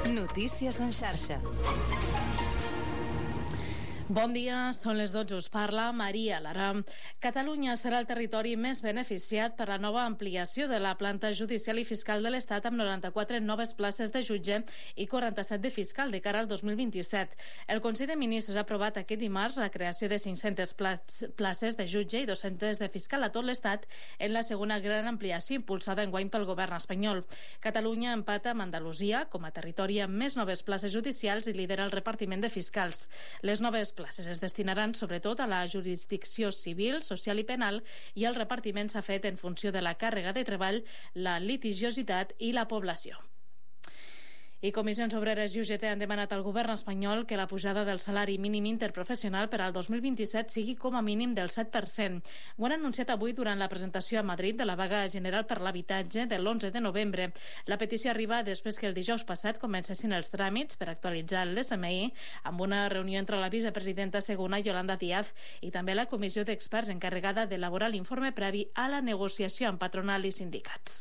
Notícies en xarxa. Bon dia, són les 12. Us parla Maria Lara. Catalunya serà el territori més beneficiat per la nova ampliació de la planta judicial i fiscal de l'Estat amb 94 noves places de jutge i 47 de fiscal de cara al 2027. El Consell de Ministres ha aprovat aquest dimarts la creació de 500 places de jutge i 200 de fiscal a tot l'Estat en la segona gran ampliació impulsada enguany pel govern espanyol. Catalunya empata amb Andalusia com a territori amb més noves places judicials i lidera el repartiment de fiscals. Les noves places es destinaran sobretot a la jurisdicció civil, social i penal i el repartiment s'ha fet en funció de la càrrega de treball, la litigiositat i la població. I Comissions Obreres i UGT han demanat al govern espanyol que la pujada del salari mínim interprofessional per al 2027 sigui com a mínim del 7%. Ho han anunciat avui durant la presentació a Madrid de la vaga general per l'habitatge de l'11 de novembre. La petició arriba després que el dijous passat comencessin els tràmits per actualitzar l'SMI amb una reunió entre la vicepresidenta segona Yolanda Díaz i també la comissió d'experts encarregada d'elaborar l'informe previ a la negociació amb patronal i sindicats.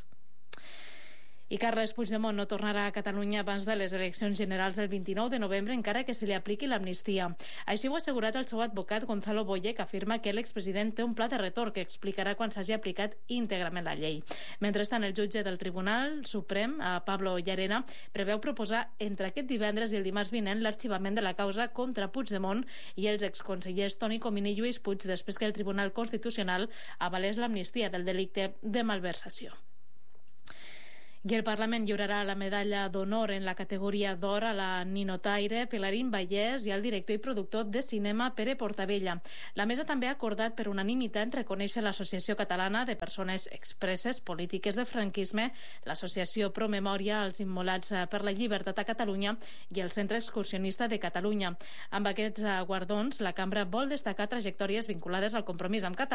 I Carles Puigdemont no tornarà a Catalunya abans de les eleccions generals del 29 de novembre, encara que se li apliqui l'amnistia. Així ho ha assegurat el seu advocat Gonzalo Boye, que afirma que l'expresident té un pla de retorn que explicarà quan s'hagi aplicat íntegrament la llei. Mentrestant, el jutge del Tribunal Suprem, Pablo Llarena, preveu proposar entre aquest divendres i el dimarts vinent l'arxivament de la causa contra Puigdemont i els exconsellers Toni Comín i Lluís Puig després que el Tribunal Constitucional avalés l'amnistia del delicte de malversació. I el Parlament lliurarà la medalla d'honor en la categoria d'or a la ninotaire Pilarín Vallès i al director i productor de cinema Pere Portabella. La mesa també ha acordat per unanimitat reconèixer l'Associació Catalana de Persones Expresses Polítiques de Franquisme, l'Associació Promemòria als Immolats per la Llibertat a Catalunya i el Centre Excursionista de Catalunya. Amb aquests guardons, la cambra vol destacar trajectòries vinculades al compromís amb Catalunya